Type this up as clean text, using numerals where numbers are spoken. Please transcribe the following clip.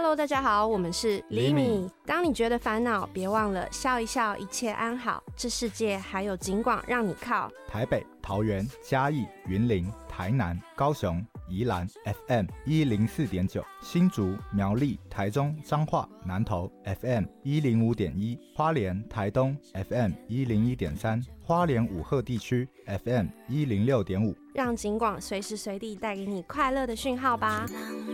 Hello， 大家好，我们是厘米。 当你觉得烦恼，别忘了笑一笑，一切安好。这世界还有警广让你靠。 台北、桃园、嘉义、云林、台南、高雄、宜兰 FM 104.9，新竹、苗栗、台中、彰化、南投 FM 105.1，花莲、台东 FM 101.3，花莲五鹤地区 FM 106.5， 让警广随时随地带给你快乐的讯号吧。